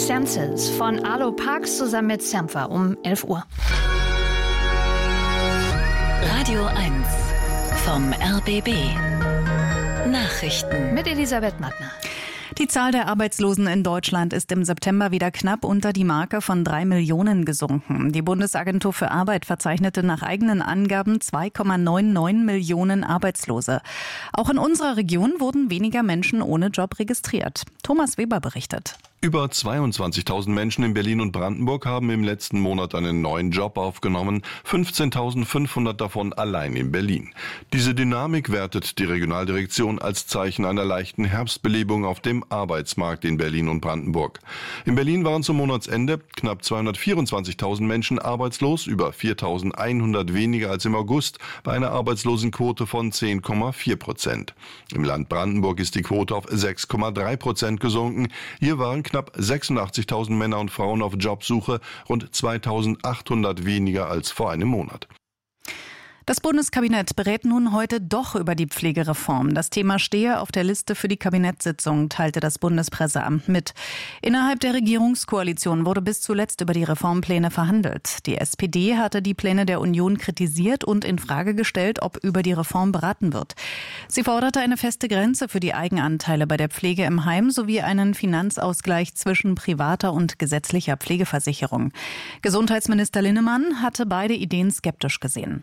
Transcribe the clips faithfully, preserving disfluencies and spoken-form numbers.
Senses von Arlo Parks zusammen mit Sampha um elf Uhr. Radio eins vom R B B. Nachrichten Mit Elisabeth Mattner. Die Zahl der Arbeitslosen in Deutschland ist im September wieder knapp unter die Marke von drei Millionen gesunken. Die Bundesagentur für Arbeit verzeichnete nach eigenen Angaben zwei Komma neunundneunzig Millionen Arbeitslose. Auch in unserer Region wurden weniger Menschen ohne Job registriert. Thomas Weber berichtet. Über zweiundzwanzigtausend Menschen in Berlin und Brandenburg haben im letzten Monat einen neuen Job aufgenommen, fünfzehntausendfünfhundert davon allein in Berlin. Diese Dynamik wertet die Regionaldirektion als Zeichen einer leichten Herbstbelebung auf dem Arbeitsmarkt in Berlin und Brandenburg. In Berlin waren zum Monatsende knapp zweihundertvierundzwanzigtausend Menschen arbeitslos, über viertausendeinhundert weniger als im August, bei einer Arbeitslosenquote von zehn Komma vier Prozent. Im Land Brandenburg ist die Quote auf sechs Komma drei Prozent gesunken. Hier waren knapp sechsundachtzigtausend Männer und Frauen auf Jobsuche, rund zweitausendachthundert weniger als vor einem Monat. Das Bundeskabinett berät nun heute doch über die Pflegereform. Das Thema stehe auf der Liste für die Kabinettssitzung, teilte das Bundespresseamt mit. Innerhalb der Regierungskoalition wurde bis zuletzt über die Reformpläne verhandelt. Die S P D hatte die Pläne der Union kritisiert und in Frage gestellt, ob über die Reform beraten wird. Sie forderte eine feste Grenze für die Eigenanteile bei der Pflege im Heim sowie einen Finanzausgleich zwischen privater und gesetzlicher Pflegeversicherung. Gesundheitsminister Linnemann hatte beide Ideen skeptisch gesehen.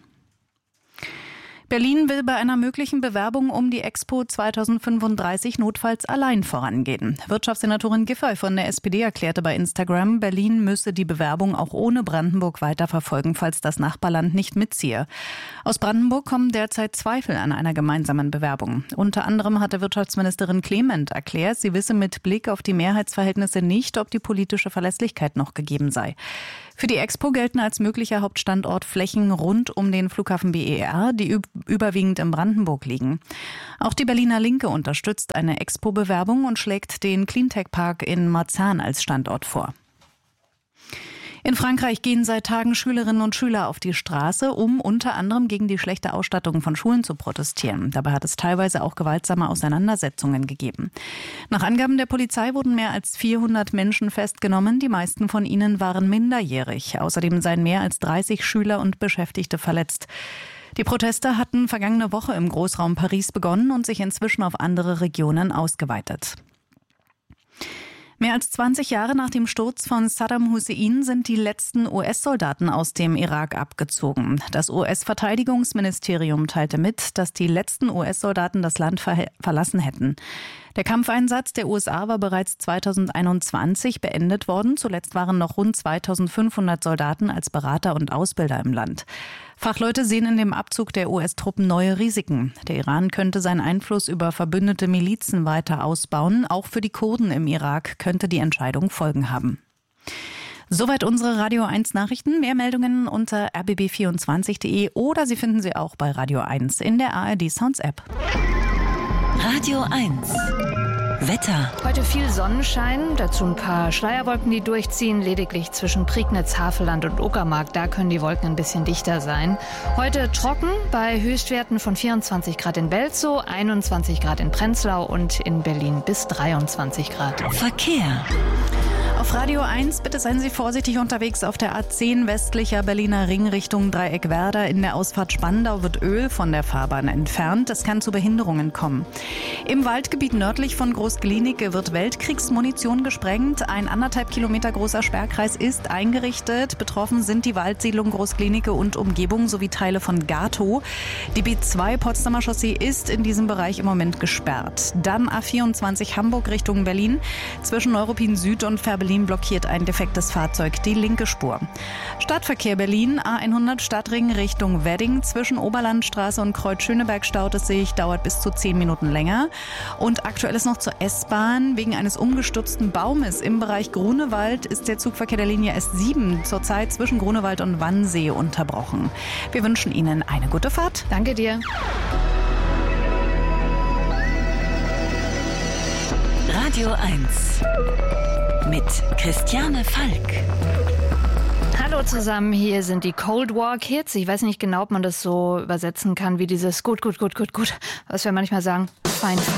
Berlin will bei einer möglichen Bewerbung um die Expo zweitausendfünfunddreißig notfalls allein vorangehen. Wirtschaftssenatorin Giffey von der S P D erklärte bei Instagram, Berlin müsse die Bewerbung auch ohne Brandenburg weiterverfolgen, falls das Nachbarland nicht mitziehe. Aus Brandenburg kommen derzeit Zweifel an einer gemeinsamen Bewerbung. Unter anderem hatte Wirtschaftsministerin Clement erklärt, sie wisse mit Blick auf die Mehrheitsverhältnisse nicht, ob die politische Verlässlichkeit noch gegeben sei. Für die Expo gelten als möglicher Hauptstandort Flächen rund um den Flughafen B E R, die überwiegend in Brandenburg liegen. Auch die Berliner Linke unterstützt eine Expo-Bewerbung und schlägt den Cleantech-Park in Marzahn als Standort vor. In Frankreich gehen seit Tagen Schülerinnen und Schüler auf die Straße, um unter anderem gegen die schlechte Ausstattung von Schulen zu protestieren. Dabei hat es teilweise auch gewaltsame Auseinandersetzungen gegeben. Nach Angaben der Polizei wurden mehr als vierhundert Menschen festgenommen. Die meisten von ihnen waren minderjährig. Außerdem seien mehr als dreißig Schüler und Beschäftigte verletzt. Die Proteste hatten vergangene Woche im Großraum Paris begonnen und sich inzwischen auf andere Regionen ausgeweitet. Mehr als zwanzig Jahre nach dem Sturz von Saddam Hussein sind die letzten U S-Soldaten aus dem Irak abgezogen. Das U S-Verteidigungsministerium teilte mit, dass die letzten U S-Soldaten das Land ver- verlassen hätten. Der Kampfeinsatz der U S A war bereits zweitausendeinundzwanzig beendet worden. Zuletzt waren noch rund zweitausendfünfhundert Soldaten als Berater und Ausbilder im Land. Fachleute sehen in dem Abzug der U S-Truppen neue Risiken. Der Iran könnte seinen Einfluss über verbündete Milizen weiter ausbauen. Auch für die Kurden im Irak könnte die Entscheidung Folgen haben. Soweit unsere Radio eins Nachrichten. Mehr Meldungen unter r b b vierundzwanzig punkt de oder Sie finden sie auch bei Radio eins in der A R D Sounds App. Radio eins Wetter. Heute viel Sonnenschein, dazu ein paar Schleierwolken, die durchziehen, lediglich zwischen Prignitz, Havelland und Uckermark. Da können die Wolken ein bisschen dichter sein. Heute trocken bei Höchstwerten von vierundzwanzig Grad in Belzow, einundzwanzig Grad in Prenzlau und in Berlin bis dreiundzwanzig Grad. Verkehr. Auf Radio eins, bitte seien Sie vorsichtig unterwegs auf der A zehn westlicher Berliner Ring Richtung Dreieckwerder. In der Ausfahrt Spandau wird Öl von der Fahrbahn entfernt. Es kann zu Behinderungen kommen. Im Waldgebiet nördlich von Groß-Glienicke wird Weltkriegsmunition gesprengt. Ein anderthalb Kilometer großer Sperrkreis ist eingerichtet. Betroffen sind die Waldsiedlung Groß-Glienicke und Umgebung sowie Teile von Gatow. Die B zwei Potsdamer Chaussee ist in diesem Bereich im Moment gesperrt. Dann A vierundzwanzig Hamburg Richtung Berlin. Zwischen Neuruppin Süd und Fährberlin blockiert ein defektes Fahrzeug die linke Spur. Stadtverkehr Berlin, A hundert Stadtring Richtung Wedding. Zwischen Oberlandstraße und Kreuz-Schöneberg staut es sich, dauert bis zu zehn Minuten länger. Und aktuell ist noch zur S-Bahn. Wegen eines umgestürzten Baumes im Bereich Grunewald ist der Zugverkehr der Linie S sieben zurzeit zwischen Grunewald und Wannsee unterbrochen. Wir wünschen Ihnen eine gute Fahrt. Danke dir. Radio eins mit Christiane Falk. Hallo zusammen, hier sind die Cold War Kids. Ich weiß nicht genau, ob man das so übersetzen kann wie dieses gut, gut, gut, gut, gut, was wir manchmal sagen, fein.